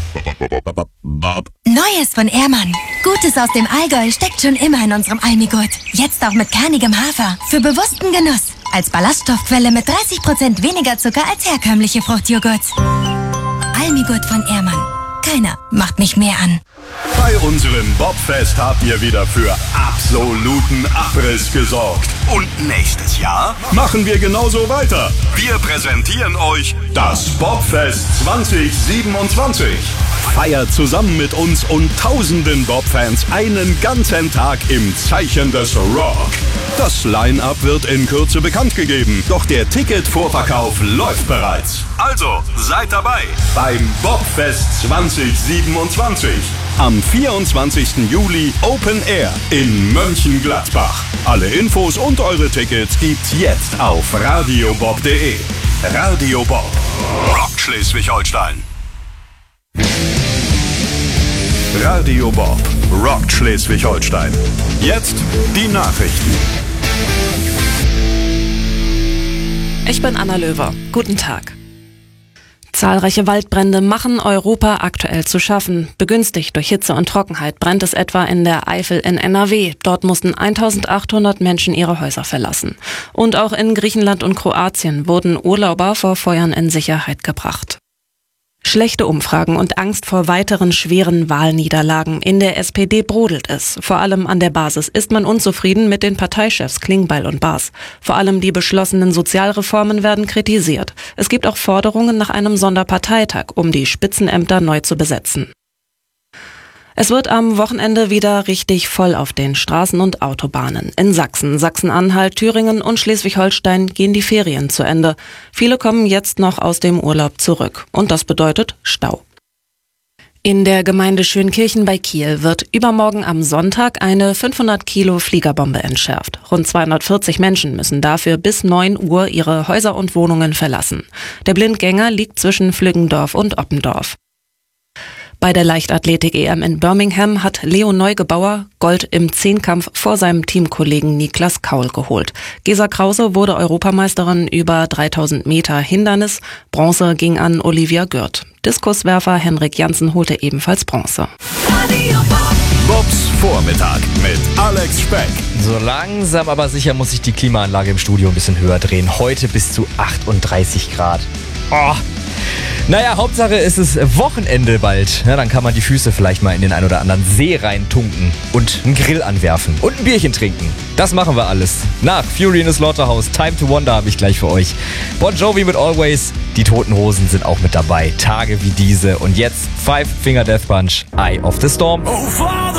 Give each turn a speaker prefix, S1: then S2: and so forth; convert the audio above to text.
S1: Neues von Ehrmann. Gutes aus dem Allgäu steckt schon immer in unserem Almigurt. Jetzt auch mit kernigem Hafer. Für bewussten Genuss. Als Ballaststoffquelle mit 30% weniger Zucker als herkömmliche Fruchtjoghurts. Almigurt von Ehrmann. Keiner macht mich mehr an.
S2: Bei unserem Bobfest habt ihr wieder für absoluten Abriss gesorgt. Und nächstes Jahr machen wir genauso weiter. Wir präsentieren euch das Bobfest 2027. Feiert zusammen mit uns und tausenden Bobfans einen ganzen Tag im Zeichen des Rock. Das Line-Up wird in Kürze bekannt gegeben, doch der Ticketvorverkauf läuft bereits. Also seid dabei beim Bobfest 2027. Am 24. Juli Open Air in Mönchengladbach. Alle Infos und eure Tickets gibt's jetzt auf radiobob.de. Radio Bob, Rock Schleswig-Holstein. Radio Bob, Rock Schleswig-Holstein. Jetzt die Nachrichten.
S3: Ich bin Anna Löwer. Guten Tag. Zahlreiche Waldbrände machen Europa aktuell zu schaffen. Begünstigt durch Hitze und Trockenheit brennt es etwa in der Eifel in NRW. Dort mussten 1800 Menschen ihre Häuser verlassen. Und auch in Griechenland und Kroatien wurden Urlauber vor Feuern in Sicherheit gebracht. Schlechte Umfragen und Angst vor weiteren schweren Wahlniederlagen. In der SPD brodelt es. Vor allem an der Basis ist man unzufrieden mit den Parteichefs Klingbeil und Baas. Vor allem die beschlossenen Sozialreformen werden kritisiert. Es gibt auch Forderungen nach einem Sonderparteitag, um die Spitzenämter neu zu besetzen. Es wird am Wochenende wieder richtig voll auf den Straßen und Autobahnen. In Sachsen, Sachsen-Anhalt, Thüringen und Schleswig-Holstein gehen die Ferien zu Ende. Viele kommen jetzt noch aus dem Urlaub zurück. Und das bedeutet Stau. In der Gemeinde Schönkirchen bei Kiel wird übermorgen am Sonntag eine 500 Kilo Fliegerbombe entschärft. Rund 240 Menschen müssen dafür bis 9 Uhr ihre Häuser und Wohnungen verlassen. Der Blindgänger liegt zwischen Flüggendorf und Oppendorf. Bei der Leichtathletik-EM in Birmingham hat Leo Neugebauer Gold im Zehnkampf vor seinem Teamkollegen Niklas Kaul geholt. Gesa Krause wurde Europameisterin über 3000 Meter Hindernis. Bronze ging an Olivia Gürt. Diskuswerfer Henrik Janssen holte ebenfalls Bronze.
S2: Bobs Vormittag mit Alex Speck.
S4: So langsam aber sicher muss ich die Klimaanlage im Studio ein bisschen höher drehen. Heute bis zu 38 Grad. Oh. Naja, Hauptsache es ist Wochenende bald. Ja, dann kann man die Füße vielleicht mal in den ein oder anderen See reintunken und einen Grill anwerfen und ein Bierchen trinken. Das machen wir alles. Nach Fury in the Slaughterhouse, Time to Wonder habe ich gleich für euch. Bon Jovi mit Always, die Toten Hosen sind auch mit dabei. Tage wie diese und jetzt Five Finger Death Punch, Eye of the Storm. Oh, Father!